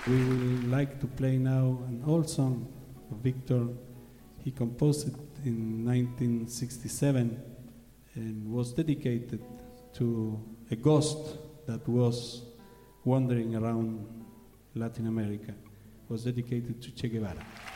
We would like to play now an old song of Victor. He composed it in 1967 and was dedicated to a ghost that was wandering around Latin America. It was dedicated to Che Guevara.